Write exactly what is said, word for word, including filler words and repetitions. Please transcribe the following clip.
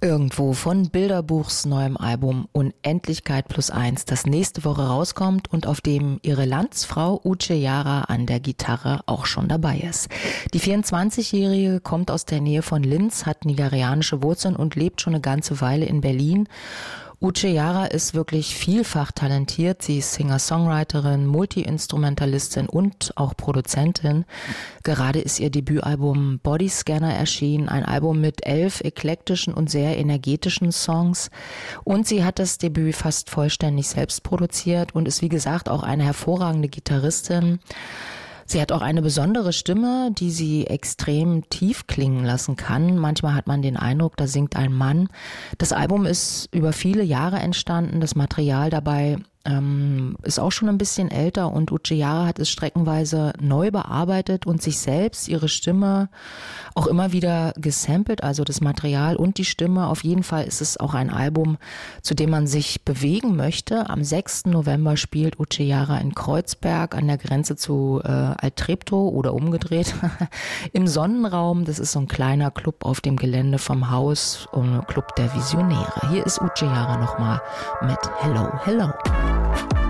Irgendwo von Bilderbuchs neuem Album Unendlichkeit plus eins, das nächste Woche rauskommt und auf dem ihre Landsfrau Uche Jara an der Gitarre auch schon dabei ist. Die vierundzwanzigjährige kommt aus der Nähe von Linz, hat nigerianische Wurzeln und lebt schon eine ganze Weile in Berlin. Uche Jara ist wirklich vielfach talentiert. Sie ist Singer-Songwriterin, Multi-Instrumentalistin und auch Produzentin. Gerade ist ihr Debütalbum Bodyscanner erschienen, ein Album mit elf eklektischen und sehr energetischen Songs. Und sie hat das Debüt fast vollständig selbst produziert und ist wie gesagt auch eine hervorragende Gitarristin. Sie hat auch eine besondere Stimme, die sie extrem tief klingen lassen kann. Manchmal hat man den Eindruck, da singt ein Mann. Das Album ist über viele Jahre entstanden. Das Material dabei ähm, ist auch schon ein bisschen älter und Uche Jara hat es streckenweise neu bearbeitet und sich selbst, ihre Stimme auch immer wieder gesampelt, also das Material und die Stimme. Auf jeden Fall ist es auch ein Album, zu dem man sich bewegen möchte. Am sechsten November spielt Uche Jara in Kreuzberg an der Grenze zu äh, Altreptow oder umgedreht im Sonnenraum. Das ist so ein kleiner Club auf dem Gelände vom Haus, ein Club der Visionäre. Hier ist Uche Jara nochmal mit Hello, Hello.